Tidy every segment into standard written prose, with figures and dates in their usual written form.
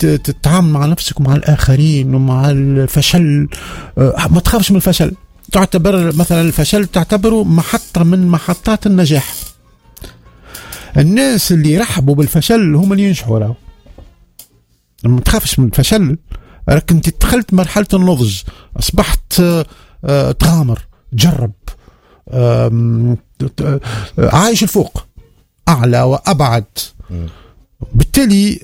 تتعامل مع نفسك ومع الآخرين ومع الفشل. ما تخافش من الفشل. تعتبر مثلا الفشل تعتبره محطة من محطات النجاح. الناس اللي يرحبوا بالفشل هم اللي ينجحوا. راهو ما تخافش من الفشل، راك انت دخلت مرحلة النضج، أصبحت تغامر، تجرب، عايش الفوق، أعلى وأبعد. بالتالي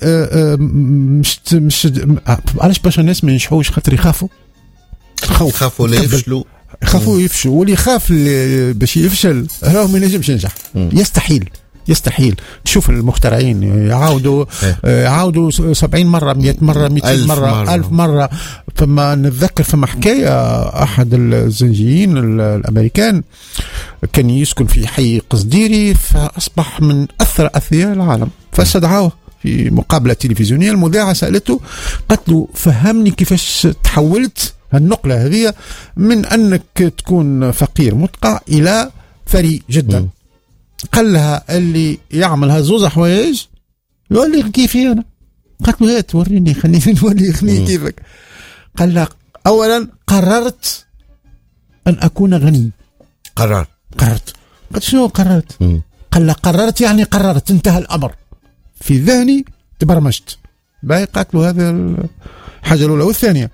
مش علاش باش الناس ما ينجحوش؟ خاطر يخافوا لا يفشلوا، يخافوا يفشلوا. واللي يخاف باش يفشل راه ما ينجمش ينجح. يستحيل. تشوف المخترعين يعاودوا 70 مرة 100 مرة 200 مرة 1000 مرة. فما نتذكر فما حكاية أحد الزنجيين الأمريكان كان يسكن في حي قصديري، فأصبح من أثرى أثرياء العالم. فاستدعوه في مقابلة تلفزيونية، المذيعة سألته قالت له فهمني كيفاش تحولت النقلة هذه من أنك تكون فقير مدقع إلى ثري جدا. قال لها اللي يعمل هزوز حوايج يولي كيفي أنا. قالت له هات وريني، خليني نولي كيفك. قال لها أولا قررت أن أكون غني. قررت. قالت شنو قررت؟ قال لها قررت يعني قررت، انتهى الأمر في ذهني، تبرمجت. باي قالت له هذا الحاجة الأولى. والثانية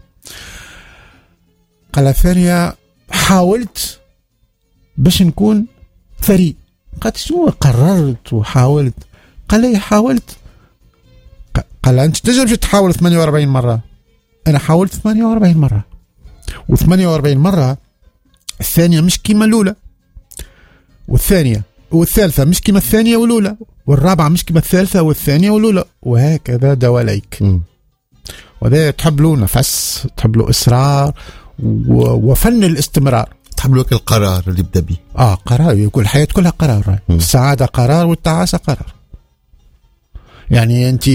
قال الثانية حاولت باش نكون ثري. قالت شنو قررت وحاولت؟ قال لي حاولت. قال انت تنجم تحاول 48 مرة، انا حاولت 48 مرة، و48 مرة الثانية مش كيما الأولى، والثالثة مش كيما الثانية والأولى، والرابعة مش كيما الثالثة والثانية والأولى، وهكذا دواليك. وذا تحب له نفس، تحب له إصرار وفن الاستمرار. تحب له القرار اللي يبدأ به. قرار، يكون الحياة كلها قرار. السعادة قرار والتعاسة قرار. يعني أنت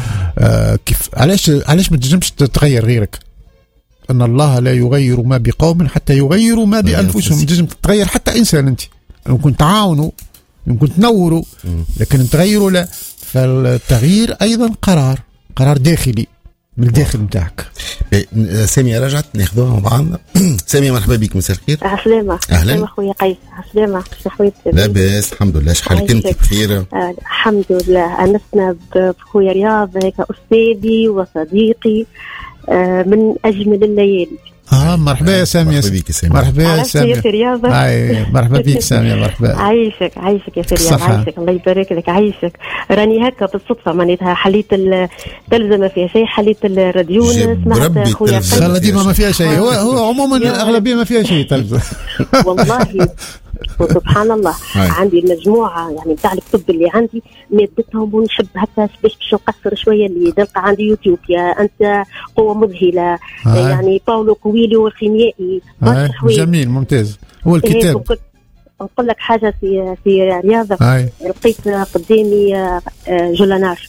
كيف علاش ما تنجمش تتغير غيرك؟ أن الله لا يغير ما بقوم حتى يغيروا ما بأنفسهم. تنجم تتغير حتى إنسان أنت، يمكن تعاونوا، يمكن تنوروا، لكن تغيروا لا. فالتغيير أيضا قرار داخلي من الداخل متاعك. سامية رجعت ناخذوها مع بعضنا. سامية مرحبا بك، مساء الخير. عسلامة. أهلا أخويا قيس. عسلامة. لا بأس الحمد لله. شحالك أنت بخير؟ الحمد لله. أنسنا بخويا رياض هيك أستاذي وصديقي من أجمل الليالي. مرحبا يا سامية. مرحبا بك سامية. مرحبا يا سامية. مرحبا بك سامية. مرحبا. عايشك يا سامية. عايشك الله يبارك لك. عايشك. راني هكا بالصدفة معناتها حليت التلفزة ما فيها شيء، حليت الراديو سمعت خويا قال ديما ما فيها شيء. هو عموما الأغلبية ما فيها شيء تلفزة. والله سبحان الله. عندي المجموعة يعني بتاع الكتب اللي عندي مادتهم، ونحب هكا باش نقصر شوية اللي نلقى عندي يوتيوب. يا أنت قوة مذهلة، يعني باولو كويلو والخيميائي. جميل ممتاز. هو الكتاب. نقول لك حاجة في رياضة. لقيت قدامي جولانار.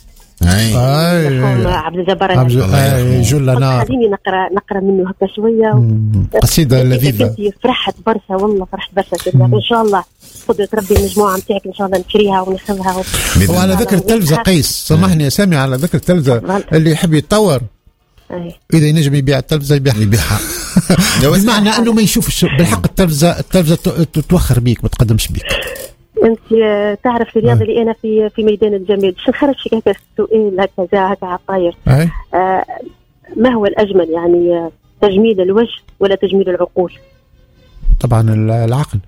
عبد الجبار جولانار. خليني نقرا منه هكا شويه. قصيده لذيذه. فرحت برشا والله، فرحت برشا. ان شاء الله قدرة ربي المجموعه نتاعك ان شاء الله نشريها وناخذها. وعلى ذكر التلفزه قيس، سامحني يا سامي، على ذكر التلفزه اللي يحب يتطور إذا ينجم يبيع التلفزة يبيعها. بمعنى أنه ما يشوفش بالحق التلفزة تتوخر بيك، ما تقدمش بيك. أنت تعرف في الرياضة اللي أنا في ميدان الجمال، باش نخرج فيك هكا السؤال هكا عطاير. ما هو الأجمل، يعني تجميل الوجه ولا تجميل العقول؟ طبعا العقل.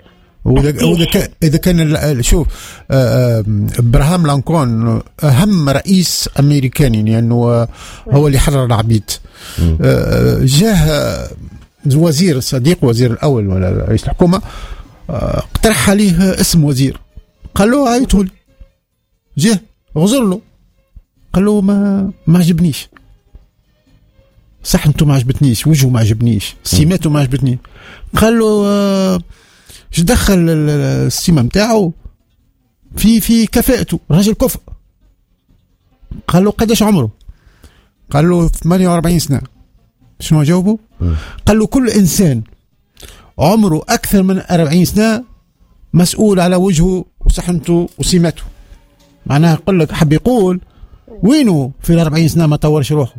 إذا كان شوف إبراهام لانكون أهم رئيس أمريكاني لأنه هو اللي حرر العبيد. جاه وزير صديق وزير الأول ولا رئيس الحكومة، اقترح عليه اسم وزير، قال له عيطوا لي. جاه غزر له، قال له ما عجبنيش. صح انتو ما عجبتنيش، وجهه ما عجبنيش، سماته ما عجبتني. قال له ايش دخل السمة متاعه في كفاءته، راجل كفء. قال له قداش عمره؟ قال له 48 سنة. شنو جاوبه؟ قال له كل إنسان عمره أكثر من 40 سنة مسؤول على وجهه وصحنته وسماته. معناها يقول لك، حب يقول وينه في 40 سنة ما طورش روحه.